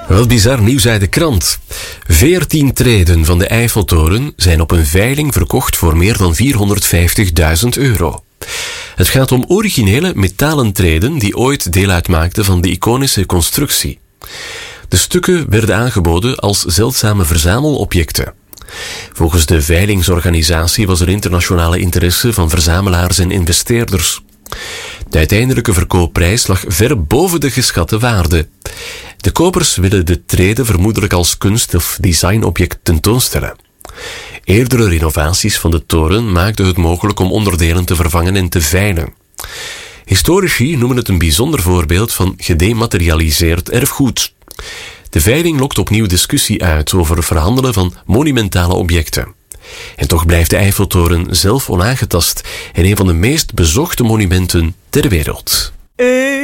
Wel bizar nieuws uit de krant. 14 treden van de Eiffeltoren zijn op een veiling verkocht voor meer dan €450.000. Het gaat om originele metalen treden die ooit deel uitmaakten van de iconische constructie. De stukken werden aangeboden als zeldzame verzamelobjecten. Volgens de veilingsorganisatie was er internationale interesse van verzamelaars en investeerders. De uiteindelijke verkoopprijs lag ver boven de geschatte waarde. De kopers willen de treden vermoedelijk als kunst- of designobject tentoonstellen. Eerdere renovaties van de toren maakten het mogelijk om onderdelen te vervangen en te veilen. Historici noemen het een bijzonder voorbeeld van gedematerialiseerd erfgoed. De veiling lokt opnieuw discussie uit over het verhandelen van monumentale objecten. En toch blijft de Eiffeltoren zelf onaangetast en een van de meest bezochte monumenten ter wereld.